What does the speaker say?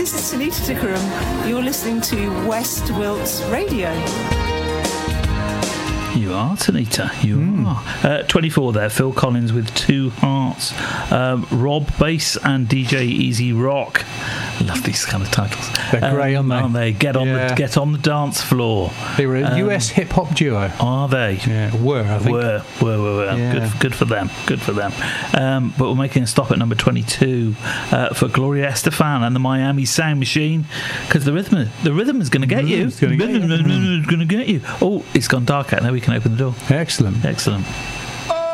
this is Sunita Tikaram. You're listening to West Wilts Radio. You are, Tanita. You are. 24 there. Phil Collins with Two Hearts. Rob Bass and DJ Easy Rock. Love these kind of titles. They're great, aren't they? Get on the dance floor. They were a US hip hop duo. Are they? Yeah, I think. Were. Yeah. Good for them. But we're making a stop at number 22 for Gloria Estefan and the Miami Sound Machine, because the rhythm is going to get you. It's going to get you. Oh, it's gone dark out now. We can open the door. Excellent.